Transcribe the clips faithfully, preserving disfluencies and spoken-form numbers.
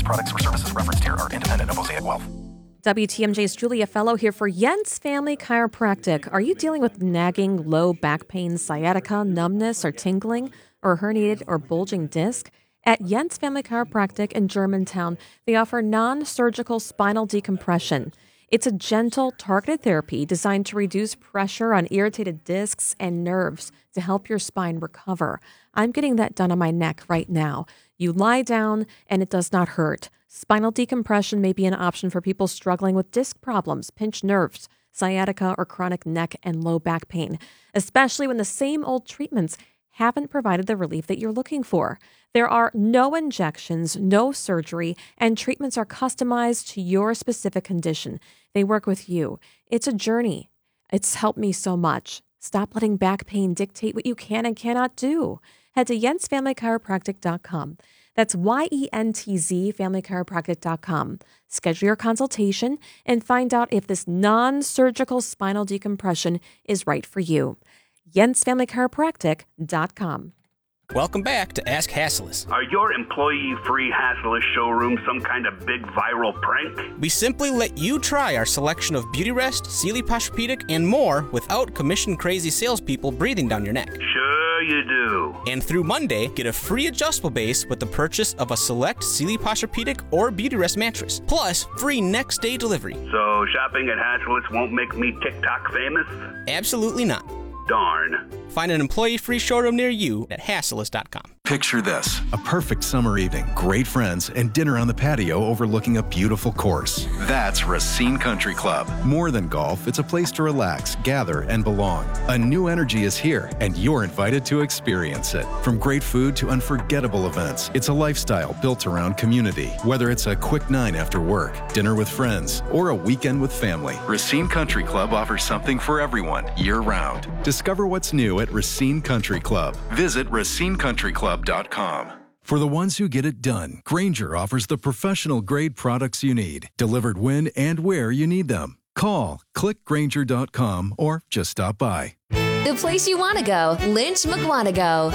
products or services referenced here are independent of Mosaic Wealth. W T M J's Julia Fellow here for Jens Family Chiropractic. Are you dealing with nagging low back pain, sciatica, numbness, or tingling, or a herniated or bulging disc? At Jens Family Chiropractic in Germantown, they offer non-surgical spinal decompression. It's a gentle, targeted therapy designed to reduce pressure on irritated discs and nerves to help your spine recover. I'm getting that done on my neck right now. You lie down and it does not hurt. Spinal decompression may be an option for people struggling with disc problems, pinched nerves, sciatica, or chronic neck and low back pain, especially when the same old treatments haven't provided the relief that you're looking for. There are no injections, no surgery, and treatments are customized to your specific condition. They work with you. It's a journey. It's helped me so much. Stop letting back pain dictate what you can and cannot do. Head to jens family chiropractic dot com. That's Y E N T Z, family chiropractic dot com. Schedule your consultation and find out if this non-surgical spinal decompression is right for you. jens family chiropractic dot com. Welcome back to Ask Hasslis. Are your employee-free Hasslis showrooms some kind of big viral prank? We simply let you try our selection of Beautyrest, Sealy Posturepedic, and more without commission-crazy salespeople breathing down your neck. Sure you do. And through Monday, get a free adjustable base with the purchase of a select Sealy Posturepedic or Beautyrest mattress, plus free next-day delivery. So shopping at Hasslis won't make me TikTok famous? Absolutely not. Darn. Find an employee-free showroom near you at hasslis dot com. Picture this, a perfect summer evening, great friends, and dinner on the patio overlooking a beautiful course. That's Racine Country Club. More than golf, it's a place to relax, gather, and belong. A new energy is here, and you're invited to experience it. From great food to unforgettable events, it's a lifestyle built around community. Whether it's a quick nine after work, dinner with friends, or a weekend with family, Racine Country Club offers something for everyone, year-round. Discover what's new at Racine Country Club. Visit racine country club dot com. For the ones who get it done, Grainger offers the professional-grade products you need, delivered when and where you need them. Call, click grainger dot com, or just stop by. The place you want to go, Lynch McWanago.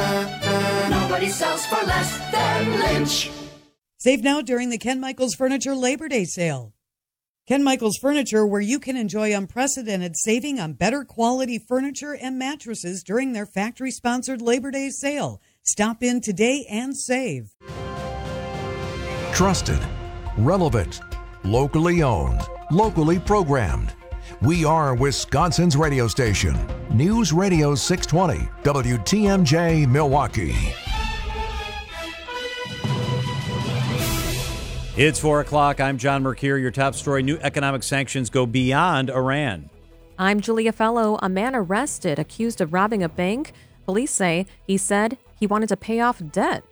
Nobody sells for less than Lynch. Save now during the Ken Michaels Furniture Labor Day sale. Ken Michaels Furniture, where you can enjoy unprecedented saving on better quality furniture and mattresses during their factory-sponsored Labor Day sale. Stop in today and save. Trusted, relevant, locally owned, locally programmed. We are Wisconsin's radio station. News Radio six twenty, W T M J, Milwaukee. It's four o'clock. I'm John Mercure. Your top story, new economic sanctions go beyond Iran. I'm Julia Fellow. A man arrested accused of robbing a bank. Police say he said he wanted to pay off debt.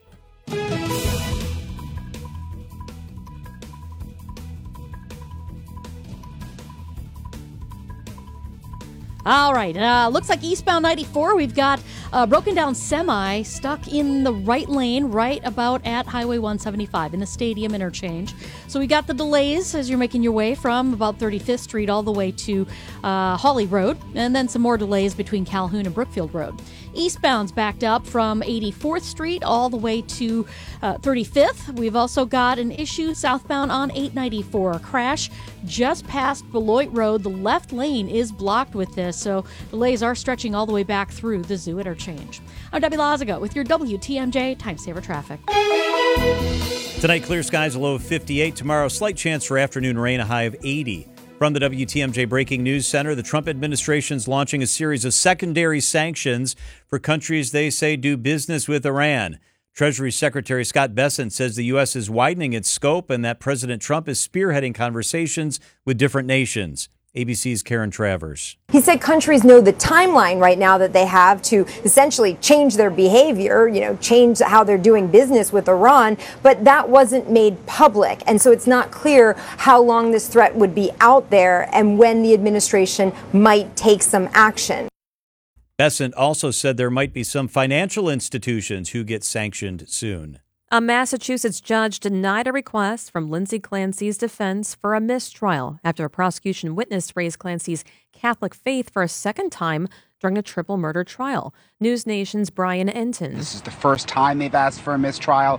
All right. Uh, looks like eastbound ninety-four, we've got a broken down semi stuck in the right lane right about at Highway one seventy-five in the Stadium interchange. So we got the delays as you're making your way from about thirty-fifth Street all the way to uh, Hawley Road, and then some more delays between Calhoun and Brookfield Road. Eastbound's backed up from eighty-fourth Street all the way to uh, thirty-fifth. We've also got an issue southbound on eight ninety-four. A crash just past Beloit Road. The left lane is blocked with this, so delays are stretching all the way back through the Zoo interchange. I'm Debbie Lazago with your W T M J Time Saver Traffic. Tonight, clear skies, a low of fifty-eight. Tomorrow, slight chance for afternoon rain, a high of eighty. From the W T M J Breaking News Center, the Trump administration is launching a series of secondary sanctions for countries they say do business with Iran. Treasury Secretary Scott Bessent says the U S is widening its scope and that President Trump is spearheading conversations with different nations. A B C's Karen Travers. He said countries know the timeline right now that they have to essentially change their behavior, you know, change how they're doing business with Iran, but that wasn't made public. And so it's not clear how long this threat would be out there and when the administration might take some action. Bessent also said there might be some financial institutions who get sanctioned soon. A Massachusetts judge denied a request from Lindsay Clancy's defense for a mistrial after a prosecution witness raised Clancy's Catholic faith for a second time during a triple murder trial. News Nation's Brian Enton. This is the first time they've asked for a mistrial.